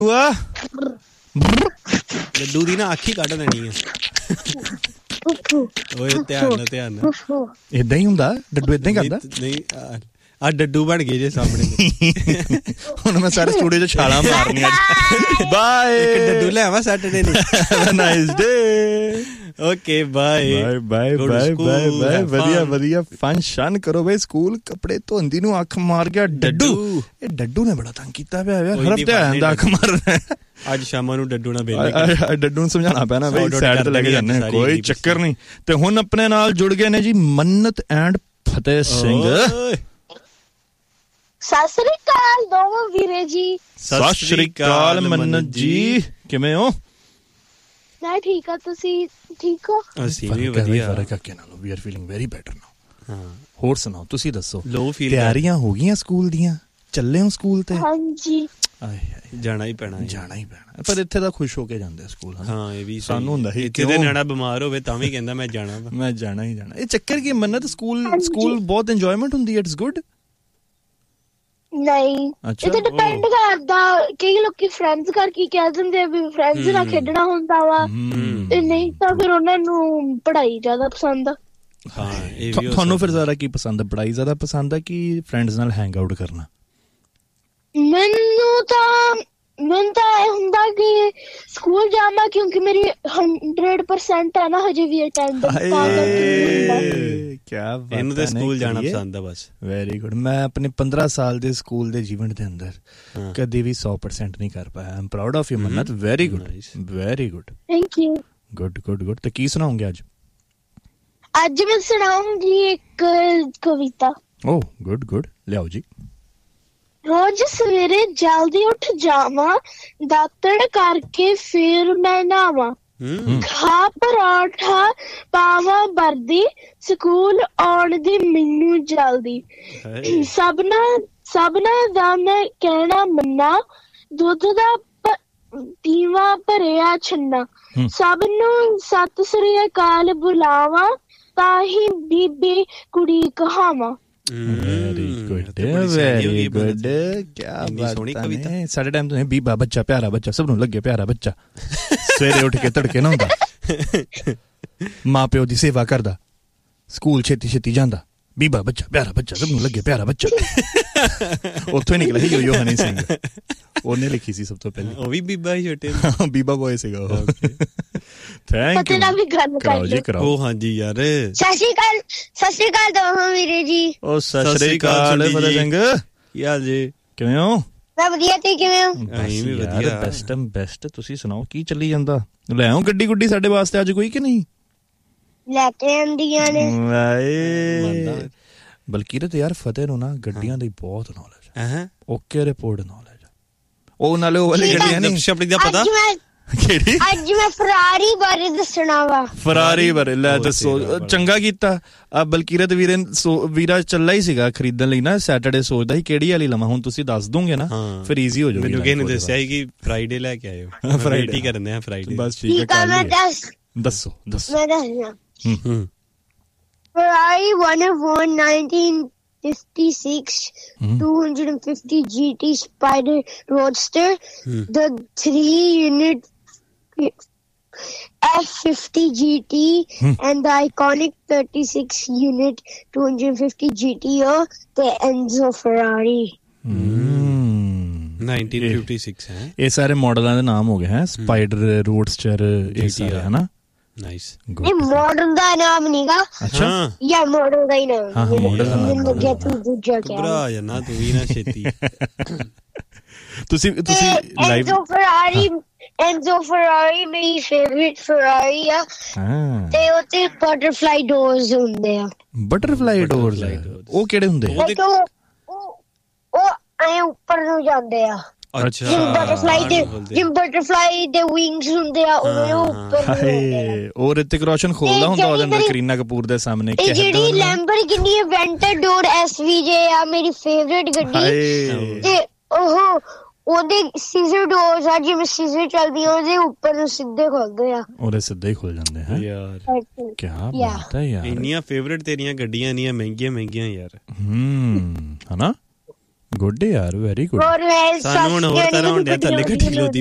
ਡੱਡੂ ਦੀ ਨਾ ਅੱਖ ਹੀ ਕੱਢ ਦੇਣੀ ਆ। ਓਏ ਧਿਆਨ ਨਾਲ ਏਦਾਂ ਹੀ ਹੁੰਦਾ ਡੱਡੂ, ਏਦਾਂ ਹੀ ਕਰਦਾ। ਨਹੀਂ ਆ ਡੱਡੂ ਬਣ ਗਏ ਜੇ ਸਾਹਮਣੇ। ਹੁਣ ਮੈਂ ਸਾਰੇ ਸਟੂਡੀਓ 'ਚ ਛਾਲਾਂ ਮਾਰਨੀਆਂ। ਬਾਏ। ਇੱਕ ਡੱਡੂ ਲੈ ਆਵਾਂ ਸੈਟਰਡੇ ਨੂੰ। Have a nice day. Okay bye bye bye bye bye. ਵਧੀਆ ਵਧੀਆ ਫਨ ਸ਼ਨ ਕਰੋ ਬਈ। ਸਕੂਲ ਕੱਪੜੇ ਧੋਂਦੀ ਨੂੰ ਅੱਖ ਮਾਰ ਗਿਆ ਡੱਡੂ। ਇਹ ਡੱਡੂ ਨੇ ਬੜਾ ਤੰਗ ਕੀਤਾ ਪਿਆ ਯਾਰ। ਹਰ ਹਫਤੇ ਆਂਦਾ ਅੱਖ ਮਾਰਨਾ। ਅੱਜ ਸ਼ਾਮਾਂ ਨੂੰ ਡੱਡੂ ਨਾਲ ਬੇਲੇ ਡੱਡੂ ਨੂੰ ਸਮਝਾਉਣਾ ਪੈਣਾ ਬਈ ਸਾਈਡ ਤੇ ਲੈ ਕੇ ਜਾਂਦੇ ਕੋਈ ਚੱਕਰ ਨਹੀਂ। ਤੇ ਹੁਣ ਆਪਣੇ ਨਾਲ ਜੁੜ ਗਏ ਨੇ ਜੀ ਮੰਨਤ ਐਂਡ ਫਤਿਹ ਸਿੰਘ। ਸਤਿ ਸ੍ਰੀ ਅਕਾਲ ਦੋਵੇਂ ਵੀਰੇ ਜੀ। ਸਤਿ ਸ੍ਰੀ ਅਕਾਲ ਮੰਨਤ ਜੀ, ਕਿਵੇਂ ਹੋ? ਮੈਂ ਠੀਕ ਆ, ਤੁਸੀਂ ਠੀਕ ਹੋ? ਅਸੀਂ ਵੀ ਵਧੀਆ। ਫਰਕ ਅੱਗੇ ਨਾਲੋਂ ਵੀ ਆਰ ਫੀਲਿੰਗ ਵੈਰੀ ਬੈਟਰ ਨਾਓ। ਹਾਂ ਹੋਰ ਸੁਣਾਓ, ਤੁਸੀਂ ਦੱਸੋ ਤਿਆਰੀਆਂ ਹੋ ਗਈਆਂ ਸਕੂਲ ਦੀਆਂ? ਚੱਲੇ ਹੋ ਸਕੂਲ ਤੇ? ਹਾਂਜੀ ਜਾਣਾ ਹੀ ਪੈਣਾ ਪਰ ਇੱਥੇ ਤਾਂ ਖੁਸ਼ ਹੋ ਕੇ ਜਾਂਦੇ ਸਕੂਲ। ਹਾਂ ਇਹ ਵੀ ਸਾਨੂੰ ਹੁੰਦਾ ਸੀ ਕਿਤੇ ਨਿਆਣਾ ਬਿਮਾਰ ਹੋਵੇ ਤਾਂ ਵੀ ਕਹਿੰਦਾ ਮੈਂ ਜਾਣਾ ਮੈਂ ਜਾਣਾ ਹੀ ਜਾਣਾ। ਇਹ ਚੱਕਰ ਕੀ ਮੰਨਤ ਸਕੂਲ ਬਹੁਤ ਇੰਜੋਇਮੈਂਟ ਹੁੰਦੀ ਹੈ। It's good. ਨਹੀਂ ਇਹ ਤਾਂ ਡਿਪੈਂਡ ਕਰਦਾ। ਕਈ ਲੋਕੀ ਫਰੈਂਡਸ ਕਰਕੇ ਕਹਿ ਦਿੰਦੇ ਵੀ ਫਰੈਂਡਸ ਨਾਲ ਖੇਡਣਾ ਹੁੰਦਾ ਵਾ, ਤੇ ਨਹੀਂ ਤਾਂ ਫਿਰ ਉਹਨਾਂ ਨੂੰ ਪੜ੍ਹਾਈ ਜ਼ਿਆਦਾ ਪਸੰਦ ਆ। ਹਾਂ ਤੁਹਾਨੂੰ ਫਿਰ ਜ਼ਿਆਦਾ ਕੀ ਪਸੰਦ ਹੈ? ਪੜ੍ਹਾਈ ਜ਼ਿਆਦਾ ਪਸੰਦ ਹੈ ਕਿ ਫਰੈਂਡਸ ਨਾਲ ਹੈਂਗ ਆਊਟ ਕਰਨਾ? ਮੈਨੂੰ ਤਾਂ ਇਹ ਹੁੰਦਾ ਕਿ ਸਕੂਲ ਜਾਵਾਂ, ਕਿਉਂਕਿ ਮੇਰੀ 100% ਹੈ ਨਾ ਹਜੇ ਵੀ ਅਟੈਂਡੈਂਸ। ਕਿਆ ਬਾਤ। ਇਹਨੂੰ ਤਾਂ ਸਕੂਲ ਜਾਣਾ ਪਸੰਦ ਆ ਬਸ। Very good. ਮੈਂ ਆਪਣੇ 15 ਸਾਲ ਦੇ ਸਕੂਲ ਦੇ ਜੀਵਨ ਦੇ ਅੰਦਰ ਕਦੇ ਵੀ 100% ਨਹੀਂ ਕਰ ਪਾਇਆ। ਆਮ proud of you Mannat. Very good very good. Thank you. Good good good. ਤੇ ਕੀ ਸੁਣਾਉਂਗੇ ਅੱਜ? ਅੱਜ ਮੈਂ ਸੁਣਾਉਂਗੀ ਇੱਕ ਕਵਿਤਾ। ਓਹ ਗੁੱਡ ਗੁੱਡ, ਲਿਆਓ ਜੀ। ਰੋਜ਼ ਸਵੇਰੇ ਜਲਦੀ ਉੱਠ ਜਾਵਾਂ, ਦਾਤਣ ਕਰਕੇ ਫਿਰ ਮੈਂ ਨਾਵਾਂ, ਖਾ ਪਰਾਠਾ ਪਾਵਾਂ ਵਰਦੀ, ਸਕੂਲ ਆਉਣ ਦੀ ਮੈਨੂੰ ਜਲਦੀ, ਸਭਨਾਂ ਦਾ ਮੈਂ ਕਹਿਣਾ ਮੰਨਾ, ਦੁੱਧ ਦਾ ਪੀਵਾਂ ਭਰਿਆ ਛੰਨਾ, ਸਭ ਨੂੰ ਸਤਿ ਸ੍ਰੀ ਅਕਾਲ ਬੁਲਾਵਾਂ, ਤਾਂ ਹੀ ਬੀਬੀ ਕੁੜੀ ਕਹਾਵਾਂ। Very good very good. ਕਿਆ ਬਾਤ ਹੈ। ਸਾਡੇ ਟਾਈਮ ਤੋਂ ਬੀਬਾ ਬੱਚਾ ਪਿਆਰਾ ਬੱਚਾ, ਸਭ ਨੂੰ ਲੱਗੇ ਪਿਆਰਾ ਬੱਚਾ। ਸਵੇਰੇ ਉੱਠ ਕੇ ਤੜਕੇ ਨਹਾਉਂਦਾ, ਮਾਂ ਪਿਓ ਦੀ ਸੇਵਾ ਕਰਦਾ, ਸਕੂਲ ਛੇਤੀ ਛੇਤੀ ਜਾਂਦਾ, ਬੀਬਾ ਬੱਚਾ ਪਿਆਰਾ ਬੱਚਾ, ਸਭ ਨੂੰ ਲੱਗੇ ਪਿਆਰਾ ਬੱਚਾ। ਉੱਥੋਂ ਹੀ ਨਿਕਲਿਆ ਸੀ ਯੋ ਹਨੀ ਸਿੰਘ। ਉਹਨੇ ਲਿਖੀ ਸੀ ਸਭ ਤੋਂ ਪਹਿਲਾਂ। ਉਹ ਵੀ ਬੀਬਾ ਹੀ ਛੋਟੇ ਬੀਬਾ ਬੋਏ ਸੀਗਾ ਉਹ। Thank you. ਕਰਾਓ ਜੀ ਕਰਾਓ। ਉਹ ਹਾਂਜੀ ਯਾਰ। ਸਤਿ ਸ਼੍ਰੀ ਅਕਾਲ ਦੋਹਾਂ ਵੀਰੇ ਜੀ। ਉਹ ਸਤਿ ਸ਼੍ਰੀ ਅਕਾਲ ਫਤਿਹ ਸਿੰਘ, ਕੀ ਹਾਲ ਜੀ? ਕਿਵੇਂ ਹੋ? ਮੈਂ ਵਧੀਆ, ਤੁਸੀਂ ਕਿਵੇਂ ਹੋ? ਅਸੀਂ ਵੀ ਵਧੀਆ। ਬੈਸਟ। ਤੁਸੀਂ ਸੁਣਾਓ ਕੀ ਚੱਲੀ ਜਾਂਦਾ? ਲੈ ਆਓ ਗੱਡੀ ਗੁੱਡੀ ਸਾਡੇ ਵਾਸਤੇ ਅੱਜ ਕੋਈ ਕਿ ਨਹੀਂ? ਲੈ ਕੇ ਆਂਦੀਆਂ ਨੇ। ਬਲਕਿਰਤ ਯਾਰ ਫਤਿਹ ਨੂੰ ਨਾ ਗੱਡੀਆਂ ਦੀ ਬਹੁਤ ਨੌਲੇਜ ਹੈ। Okay report knowledge. ਉਹ ਨਾਲੇ ਉਹ ਵਾਲੀ ਗੱਡੀਆਂ ਨਹੀਂ ਸ਼ਬਦ ਦਾ ਪਤਾ ਕਿਹੜੀ? ਅੱਜ ਮੈਂ ਫਰਾਰੀ ਬਾਰੇ ਦੱਸਣਾ ਵਾ। ਫਰਾਰੀ ਬਾਰੇ ਲੈ ਦੱਸੋ। ਚੰਗਾ ਕੀਤਾ। ਆ ਬਲਕਿਰਤ ਵੀਰਾ ਚੱਲਾ ਹੀ ਸੀਗਾ ਖਰੀਦਣ ਲਈ ਨਾ ਸੈਟਰਡੇ, ਸੋਚਦਾ ਸੀ ਕਿਹੜੀ ਵਾਲੀ ਲਵਾਂ। ਹੁਣ ਤੁਸੀਂ ਦੱਸ ਦੋਗੇ ਨਾ ਫਿਰ ਈਜ਼ੀ ਹੋ ਜਾਊਗਾ। ਮੈਨੂੰ ਕਿਸੇ ਨੇ ਦੱਸਿਆ ਸੀ ਕਿ ਫਰਾਈਡੇ ਲੈ ਕੇ ਆਇਓ। ਫਰਾਈਡੇ ਕਰਨੇ ਆ ਫਰਾਈਡੇ। ਬਸ ਠੀਕ ਹੈ। ਦੱਸੋ ਮੈਂ ਦੱਸਣਾ। Ferrari 101 1956 250 GT Spider Roadster, the 3-unit F50 GT, and the iconic 36-unit 250 GTO, the Enzo Ferrari. 1956 ਹੈ। ਇਹ ਸਾਰੇ ਮਾਡਲਾਂ ਦੇ ਨਾਮ ਹੋ ਗਏ ਹੈ। ਸਪਾਈਡਰ, ਰੋਡਸਟਰ, ਇਹ ਸਾਰੇ ਹੈ ਨਾ। ਨਾਈਸ। ਇਹ ਮਾਡਲ ਦਾ ਨਾਮ ਨਹੀਂਗਾ। ਅੱਛਾ ਯਾ ਮਾਡਲ ਦਾ ਹੀ ਨਾਮ। ਹਾਂ ਮਾਡਲ ਦਾ ਨਾਮ ਲੱਗਿਆ। ਤੂੰ ਦੂਜਾ ਕਿਹਾ ਘਬਰਾ ਜਾਣਾ ਤੂੰ ਵੀ ਨਾ ਛੇਤੀ। ਤੁਸੀਂ ਲਾਈਵ ਐਂਜ਼ੋ ਫਰਾਰੀ ਮੇਰੀ ਫੇਵਰਿਟ ਫਰਾਰੀ ਆ। ਤੇ ਉੱਤੇ ਬਟਰਫਲਾਈ ਡੋਰਸ ਹੁੰਦੇ ਆ। ਬਟਰਫਲਾਈ ਡੋਰਸ ਉਹ ਕਿਹੜੇ ਹੁੰਦੇ? ਉਹ ਐ ਉੱਪਰ ਨੂੰ ਜਾਂਦੇ ਆ। ਅੱਛਾ ਜਿਵੇਂ ਬਟਰਫਲਾਈ ਦੇ ਵਿੰਗਸ ਹੁੰਦੇ ਆ ਉਹ ਉੱਪਰ ਹੁੰਦੇ ਆ। ਉਹ ਰਿਤਿਕ ਰੋਸ਼ਨ ਖੋਲਦਾ ਹੁੰਦਾ ਉਹਦੇ ਨਾਲ ਕਰੀਨਾ ਕਪੂਰ ਦੇ ਸਾਹਮਣੇ। ਇਹ ਜਿਹੜੀ ਲੈਂਬਰਗਿਨੀ ਐਵੈਂਟਾਡੋਰ ਐਸਵੀਜੇ ਆ ਮੇਰੀ ਫੇਵਰਿਟ ਗੱਡੀ। ਤੇ ਉਹਦੇ ਸੀਜ਼ਰ ਡੋਰਸ ਆ, ਜਿਵੇਂ ਸੀਜ਼ਰ ਚੱਲਦੀਆਂ ਉਹਦੇ ਉੱਪਰ ਨੂੰ ਸਿੱਧੇ ਖੁੱਲਦੇ ਆ। ਉਹਦੇ ਸਿੱਧੇ ਹੀ ਖੁੱਲ ਜਾਂਦੇ ਹੈ ਯਾਰ। ਕੀ ਬਾਤ ਹੈ ਯਾਰ। ਇੰਨੀਆਂ ਫੇਵਰਿਟ ਤੇਰੀਆਂ ਗੱਡੀਆਂ ਇੰਨੀਆਂ ਮਹਿੰਗੀਆਂ ਯਾਰ। ਹਨਾ। ਗੁੱਡ ਯਾਰ, ਵੈਰੀ ਗੁੱਡ। ਸਾਨੂੰ ਹੁਣ ਹੋਰ ਤਰ੍ਹਾਂ ਹੁੰਦਿਆ ਥੱਲੇ ਗੱਡੀ ਖਲੋਦੀ